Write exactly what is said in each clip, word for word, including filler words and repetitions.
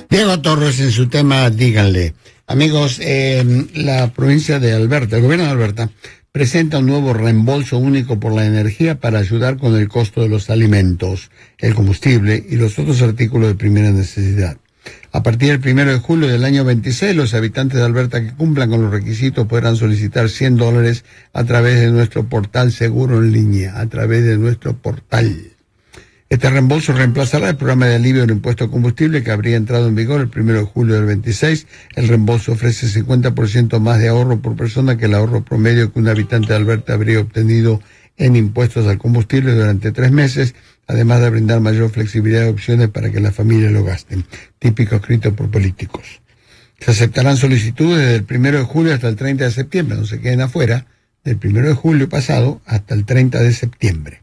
Diego Torres en su tema Díganle. Amigos, eh, la provincia de Alberta, el gobierno de Alberta, presenta un nuevo reembolso único por la energía para ayudar con el costo de los alimentos, el combustible y los otros artículos de primera necesidad. A partir del primero de julio del año veintiséis, los habitantes de Alberta que cumplan con los requisitos podrán solicitar cien dólares a través de nuestro portal seguro en línea, a través de nuestro portal. Este reembolso reemplazará el programa de alivio del impuesto a combustible que habría entrado en vigor el primero de julio del veintiséis. El reembolso ofrece cincuenta por ciento más de ahorro por persona que el ahorro promedio que un habitante de Alberta habría obtenido en impuestos al combustible durante tres meses, además de brindar mayor flexibilidad de opciones para que las familias lo gasten, típico escrito por políticos. Se aceptarán solicitudes desde el primero de julio hasta el treinta de septiembre, no se queden afuera, del primero de julio pasado hasta el treinta de septiembre.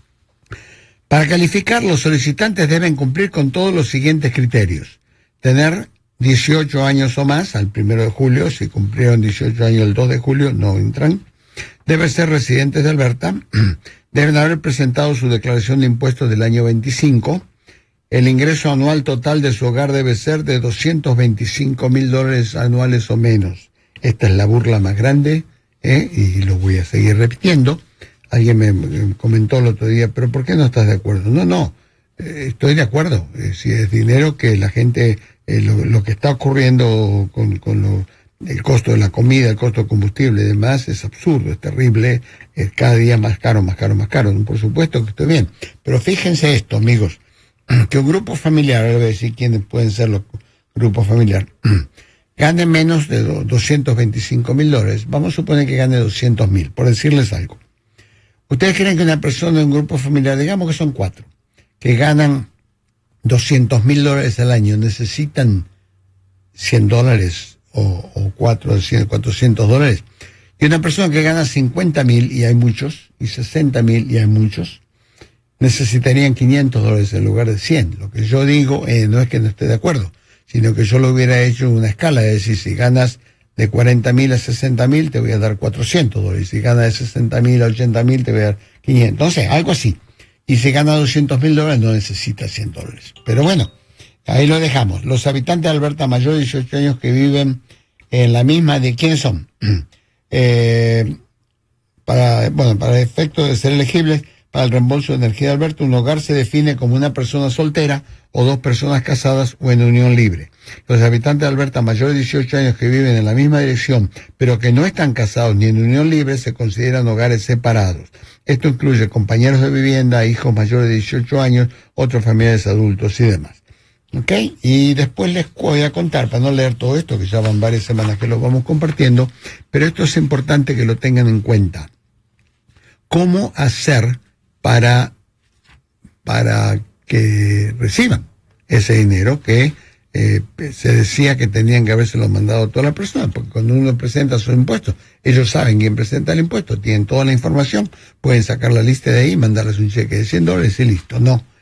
Para calificar, los solicitantes deben cumplir con todos los siguientes criterios: tener dieciocho años o más al primero de julio, si cumplieron dieciocho años el dos de julio, no entran. Deben ser residentes de Alberta, deben haber presentado su declaración de impuestos del año veinticinco, el ingreso anual total de su hogar debe ser de doscientos veinticinco mil dólares anuales o menos. Esta es la burla más grande, ¿eh? Y lo voy a seguir repitiendo. Alguien me, me comentó el otro día, pero ¿por qué no estás de acuerdo? No, no, eh, estoy de acuerdo. Eh, si es dinero que la gente, eh, lo, lo que está ocurriendo con, con lo, el costo de la comida, el costo de combustible y demás, es absurdo, es terrible, es cada día más caro, más caro, más caro. Por supuesto que estoy bien. Pero fíjense esto, amigos, que un grupo familiar, ahora voy a decir quiénes pueden ser los grupos familiares, gane menos de doscientos veinticinco mil dólares. Vamos a suponer que gane doscientos mil, por decirles algo. ¿Ustedes creen que una persona de un grupo familiar, digamos que son cuatro, que ganan doscientos mil dólares al año, necesitan cien dólares o, o cuatro, cuatrocientos dólares? Y una persona que gana cincuenta mil, y hay muchos, y sesenta mil, y hay muchos, necesitarían quinientos dólares en lugar de cien. Lo que yo digo eh, no es que no esté de acuerdo, sino que yo lo hubiera hecho en una escala, es decir, si ganas de cuarenta mil a sesenta mil te voy a dar cuatrocientos dólares. Si gana de sesenta mil a ochenta mil te voy a dar quinientos. Entonces, algo así. Y si gana doscientos mil dólares no necesita cien dólares. Pero bueno, ahí lo dejamos. Los habitantes de Alberta mayores de dieciocho años que viven en la misma, ¿de quién son? eh, para, bueno, para efecto de ser elegibles para el reembolso de energía de Alberta, un hogar se define como una persona soltera o dos personas casadas o en unión libre. Los habitantes de Alberta mayores de dieciocho años que viven en la misma dirección, pero que no están casados ni en unión libre, se consideran hogares separados. Esto incluye compañeros de vivienda, hijos mayores de dieciocho años, otros familiares adultos y demás. ¿Ok? Y después les voy a contar, para no leer todo esto, que ya van varias semanas que lo vamos compartiendo, pero esto es importante que lo tengan en cuenta. ¿Cómo hacer para, para que reciban ese dinero que eh, se decía que tenían que habérselo mandado a todas las personas? Porque cuando uno presenta sus impuestos, ellos saben quién presenta el impuesto, tienen toda la información, pueden sacar la lista de ahí, mandarles un cheque de cien dólares y listo. No,